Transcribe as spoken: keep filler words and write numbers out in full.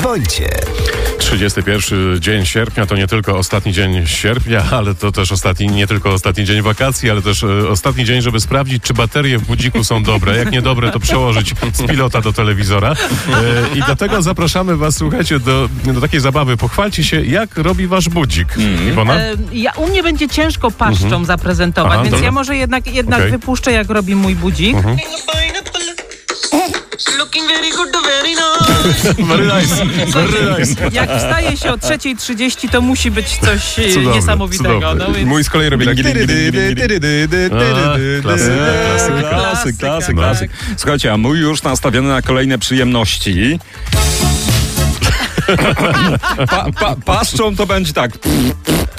Dzwońcie. trzydziesty pierwszy dzień sierpnia to nie tylko ostatni dzień sierpnia, ale to też ostatni, nie tylko ostatni dzień wakacji, ale też e, ostatni dzień, żeby sprawdzić, czy baterie w budziku są dobre. Jak niedobre, to przełożyć z pilota do telewizora. E, I dlatego zapraszamy was, słuchajcie, do, do takiej zabawy. Pochwalcie się, jak robi wasz budzik. Mm. Iwona? E, ja, u mnie będzie ciężko paszczą mm-hmm. zaprezentować, Aha, więc dobra. ja może jednak, jednak Okay. wypuszczę, jak robi mój budzik. Mm-hmm. Very nice, very nice. Jak wstaje się o trzeciej trzydzieści, to musi być coś Cudowne, niesamowitego. cudowne. No, więc... Mój z kolei robi tak. Klasyk, Klasyka, klasyk, tak. klasyk. Słuchajcie, a mój już nastawiony na kolejne przyjemności. Pa, pa, paszczą to będzie tak.